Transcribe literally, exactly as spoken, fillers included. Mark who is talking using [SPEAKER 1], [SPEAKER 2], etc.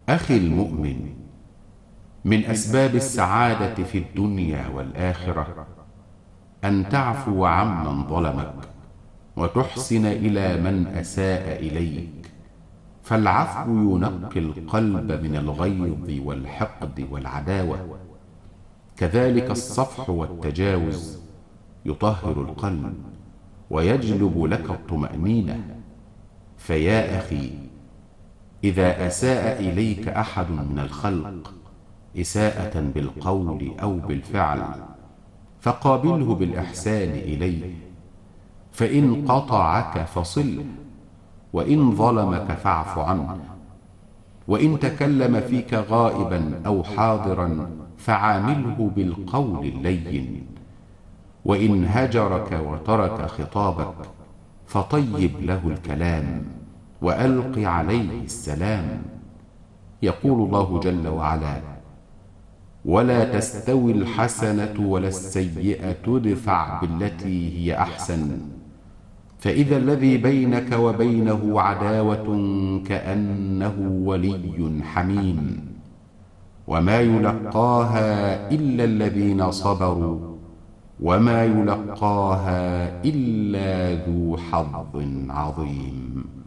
[SPEAKER 1] أخي المؤمن، من أسباب السعادة في الدنيا والآخرة أن تعفو عمن ظلمك وتحسن إلى من أساء إليك، فالعفو ينقي القلب من الغيظ والحقد والعداوة. كذلك الصفح والتجاوز يطهر القلب ويجلب لك الطمأنينة. فيا أخي، إذا أساء إليك أحد من الخلق إساءة بالقول أو بالفعل فقابله بالإحسان إليه، فإن قطعك فصله، وإن ظلمك فاعف عنه، وإن تكلم فيك غائبا أو حاضرا فعامله بالقول اللين، وإن هجرك وترك خطابك فطيب له الكلام وألق عليه السلام. يقول الله جل وعلا: ولا تستوي الحسنة ولا السيئة ادفع بالتي هي أحسن، فإذا الذي بينك وبينه عداوة كأنه ولي حميم. وما يلقاها إلا الذين صبروا وما يلقاها إلا ذو حظ عظيم.